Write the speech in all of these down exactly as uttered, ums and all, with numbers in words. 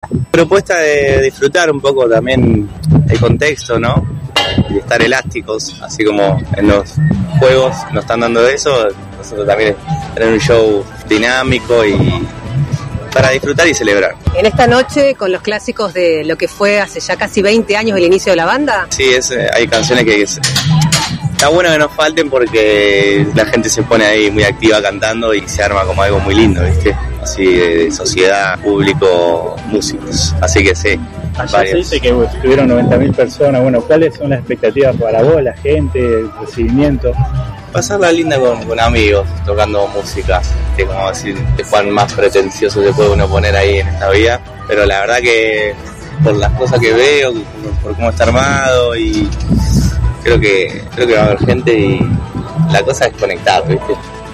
Propuesta de disfrutar un poco también el contexto, ¿no? Y estar elásticos, así como en los juegos nos están dando eso, nosotros también tener un show dinámico y para disfrutar y celebrar. En esta noche, con los clásicos de lo que fue hace ya casi veinte años el inicio de la banda. Sí, es, hay canciones que es, está bueno que nos falten porque la gente se pone ahí muy activa cantando y se arma como algo muy lindo, ¿viste? Así de, de sociedad, público, músicos. Así que sí. Ayer se dice que estuvieron noventa mil personas. Bueno, ¿cuáles son las expectativas para vos, la gente, el recibimiento? Pasarla linda con, con amigos, tocando música, que como decir, que cuán más pretencioso se puede uno poner ahí en esta vida, pero la verdad que por las cosas que veo, por, por cómo está armado y creo que creo que va a haber gente y la cosa es conectar, ¿viste?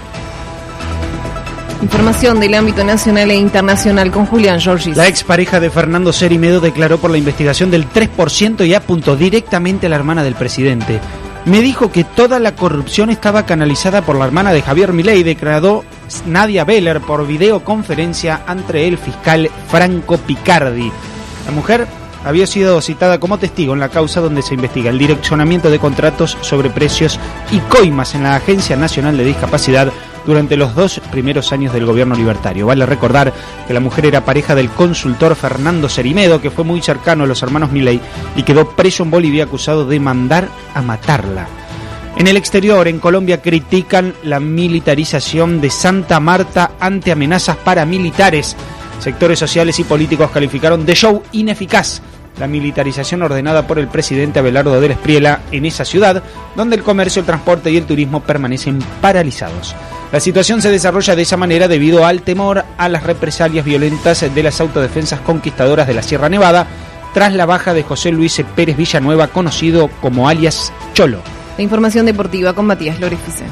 Información del ámbito nacional e internacional con Julián Giorgis. La expareja de Fernando Cerimedo declaró por la investigación del tres por ciento y apuntó directamente a la hermana del presidente. Me dijo que toda la corrupción estaba canalizada por la hermana de Javier Milei, declaró Nadia Beller por videoconferencia ante el fiscal Franco Picardi. La mujer había sido citada como testigo en la causa donde se investiga el direccionamiento de contratos sobre precios y coimas en la Agencia Nacional de Discapacidad durante los dos primeros años del gobierno libertario. Vale recordar que la mujer era pareja del consultor Fernando Cerimedo, que fue muy cercano a los hermanos Milei y quedó preso en Bolivia acusado de mandar a matarla. En el exterior, en Colombia, critican la militarización de Santa Marta ante amenazas paramilitares. Sectores sociales y políticos calificaron de show ineficaz la militarización ordenada por el presidente Abelardo del Espriella en esa ciudad, donde el comercio, el transporte y el turismo permanecen paralizados. La situación se desarrolla de esa manera debido al temor a las represalias violentas de las autodefensas conquistadoras de la Sierra Nevada, tras la baja de José Luis Pérez Villanueva, conocido como alias Cholo. La información deportiva con Matías Lorefice.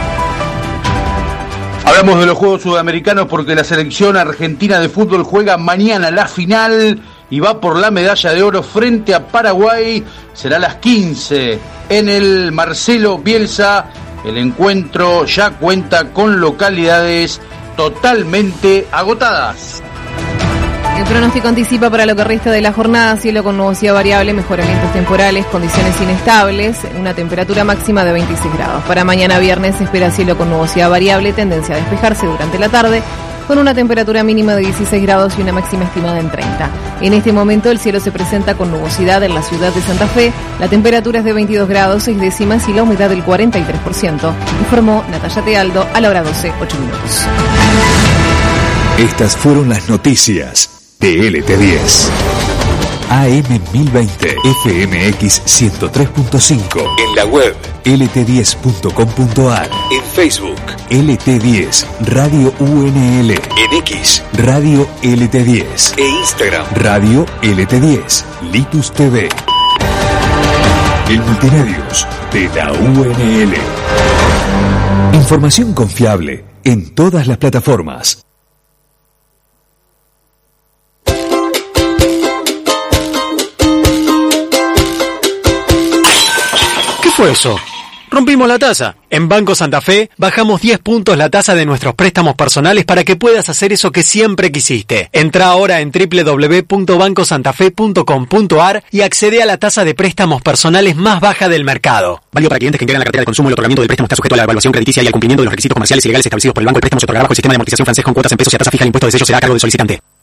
Hablamos de los Juegos Sudamericanos porque la selección argentina de fútbol juega mañana la final y va por la medalla de oro frente a Paraguay. Será a las quince en el Marcelo Bielsa. El encuentro ya cuenta con localidades totalmente agotadas. El pronóstico anticipa para lo que resta de la jornada cielo con nubosidad variable, mejoramientos temporales, condiciones inestables, una temperatura máxima de veintiséis grados. Para mañana viernes se espera cielo con nubosidad variable, tendencia a despejarse durante la tarde, con una temperatura mínima de dieciséis grados y una máxima estimada en treinta. En este momento el cielo se presenta con nubosidad en la ciudad de Santa Fe, la temperatura es de veintidós grados, seis décimas y la humedad del cuarenta y tres por ciento. Informó Natalia Tealdo a la hora doce, ocho minutos. Estas fueron las noticias de L T diez. A M mil veinte, F M X ciento tres punto cinco. En la web L T diez punto com punto a r. En Facebook L T diez Radio U N L. En X Radio L T diez. E Instagram Radio L T diez. Litus T V. El Multimedios de la U N L. Información confiable en todas las plataformas. ¿Qué fue eso? Rompimos la tasa. En Banco Santa Fe bajamos diez puntos la tasa de nuestros préstamos personales para que puedas hacer eso que siempre quisiste. Entra ahora en doble u doble u doble u punto banco santa fe punto com punto a r y accede a la tasa de préstamos personales más baja del mercado. Válido para clientes que integran la cartera de consumo. El otorgamiento del préstamo está sujeto a la evaluación crediticia y al cumplimiento de los requisitos comerciales y legales establecidos por el banco. El préstamo se otorgará bajo el sistema de amortización francés con cuotas en pesos y a tasa fija. El impuesto de sello será a cargo del solicitante.